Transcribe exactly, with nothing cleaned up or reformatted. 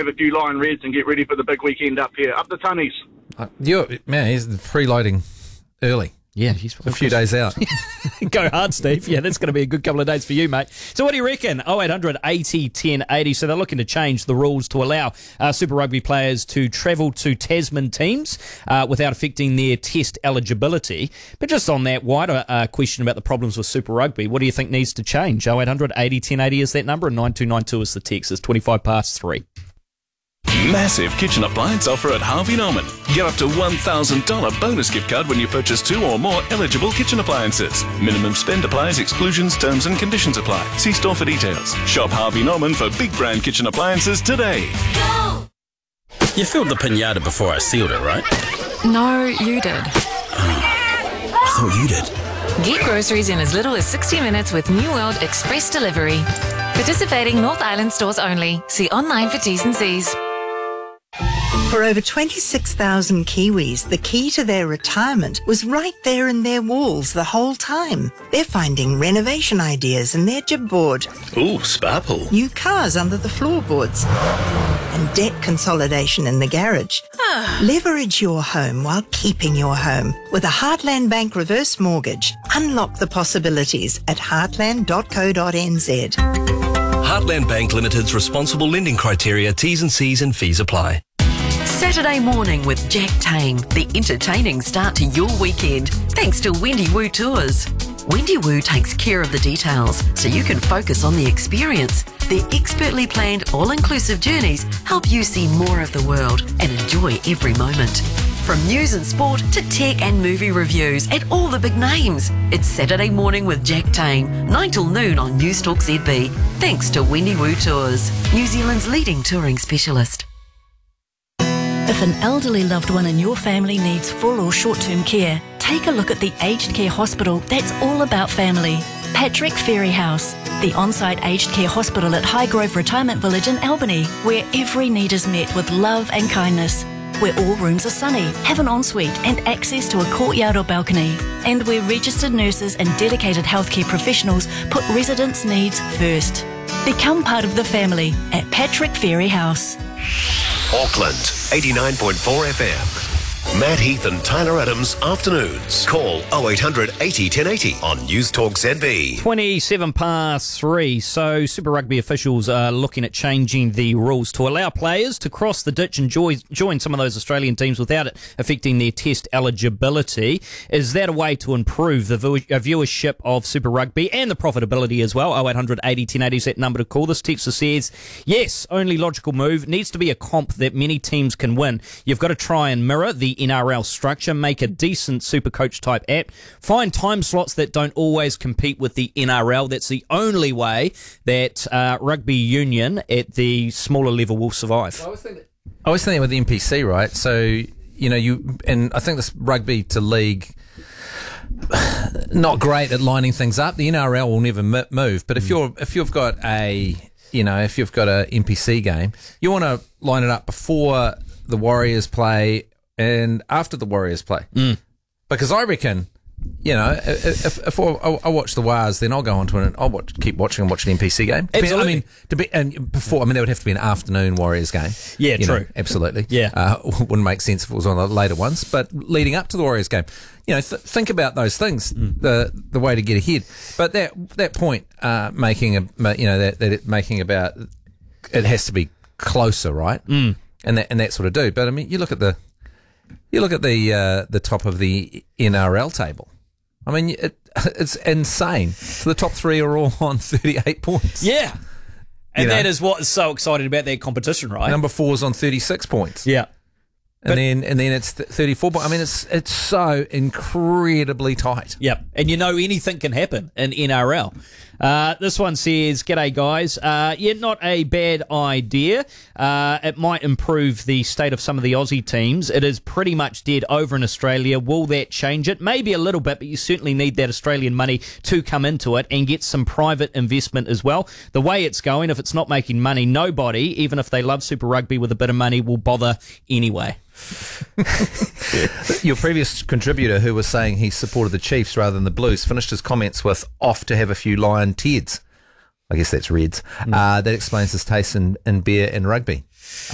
have a few Lion Reds and get ready for the big weekend up here. Up the Tunnies. Uh, you're, man, he's preloading early. Yeah, he's a few days out. Go hard, Steve. Yeah, that's going to be a good couple of days for you, mate. So what do you reckon? oh eight hundred eighty ten eighty. So they're looking to change the rules to allow uh, Super Rugby players to travel to Tasman teams uh, without affecting their test eligibility. But just on that wider uh, question about the problems with Super Rugby, what do you think needs to change? oh eight hundred eighty ten eighty is that number, and nine two nine two is the text. It's twenty-five past three. Massive kitchen appliance offer at Harvey Norman. Get up to one thousand dollars bonus gift card when you purchase two or more eligible kitchen appliances. Minimum spend applies, exclusions, terms and conditions apply. See store for details. Shop Harvey Norman for big brand kitchen appliances today. Go! You filled the pinata before I sealed it, right? No, you did. Oh, I thought you did. Get groceries in as little as sixty minutes with New World Express Delivery. Participating North Island stores only. See online for T's and C's. For over twenty-six thousand Kiwis, the key to their retirement was right there in their walls the whole time. They're finding renovation ideas in their jib board, Ooh, spa pool. new cars under the floorboards, and debt consolidation in the garage. Leverage your home while keeping your home with a Heartland Bank reverse mortgage. Unlock the possibilities at heartland dot co dot n z. Heartland Bank Limited's responsible lending criteria, T's and C's and fees apply. Saturday morning with Jack Tame, the entertaining start to your weekend, thanks to Wendy Woo Tours. Wendy Woo takes care of the details so you can focus on the experience. Their expertly planned all-inclusive journeys help you see more of the world and enjoy every moment. From news and sport to tech and movie reviews and all the big names. It's Saturday morning with Jack Tame, nine till noon on News Talk Z B. Thanks to Wendy Woo Tours, New Zealand's leading touring specialist. If an elderly loved one in your family needs full or short-term care, take a look at the aged care hospital that's all about family. Patrick Ferry House, the on-site aged care hospital at Highgrove Retirement Village in Albany, where every need is met with love and kindness. Where all rooms are sunny, have an ensuite and access to a courtyard or balcony. And where registered nurses and dedicated healthcare professionals put residents' needs first. Become part of the family at Patrick Ferry House. Auckland, eighty-nine point four F M. Matt Heath and Tyler Adams, afternoons. Call oh eight hundred eighty ten eighty on News Talk Z B. twenty-seven past three. So Super Rugby officials are looking at changing the rules to allow players to cross the ditch and join, join some of those Australian teams without it affecting their test eligibility. Is that a way to improve the view- viewership of Super Rugby and the profitability as well? oh eight hundred eighty ten eighty is that number to call. This texter says, yes, only logical move. Needs to be a comp that many teams can win. You've got to try and mirror the N R L structure, make a decent Super Coach type app, find time slots that don't always compete with the N R L. That's the only way that uh, rugby union at the smaller level will survive. I always think that, I always think that with the N P C, right? So, you know, you and I think this rugby to league not great at lining things up. The N R L will never move, but if you're if you've got a you know if you've got a N P C game, you want to line it up before the Warriors play and after the Warriors play. Mm. Because I reckon, you know, if, if I, I watch the Wars, then I'll go on to it and I'll watch, keep watching and watch an N P C game. Absolutely. I mean, to be, and before, I mean, there would have to be an afternoon Warriors game. Yeah, you true. know, absolutely. Yeah. Uh, wouldn't make sense if it was on the later ones, but leading up to the Warriors game, you know, th- think about those things, mm. the the way to get ahead. But that that point, uh, making a, you know, that, that it making about, it has to be closer, right? Mm. And that and that sort of do. But I mean, you look at the, You look at the uh, the top of the N R L table. I mean, it, it's insane. So the top three are all on thirty-eight points. Yeah. And You know? that is what is so exciting about their competition, right? Number four is on thirty-six points. Yeah. And But- then and then it's th- thirty-four points. I mean, it's it's so incredibly tight. Yep. And you know anything can happen in N R L. Uh, this one says, g'day guys. Uh, yeah, not a bad idea. Uh, it might improve the state of some of the Aussie teams. It is pretty much dead over in Australia. Will that change it? Maybe a little bit, but you certainly need that Australian money to come into it and get some private investment as well. The way it's going, if it's not making money, nobody, even if they love Super Rugby with a bit of money, will bother anyway. Your previous contributor, who was saying he supported the Chiefs rather than the Blues, finished his comments with "off to have a few Lion Teds." I guess that's Reds. Mm. Uh, that explains his taste in, in beer and rugby.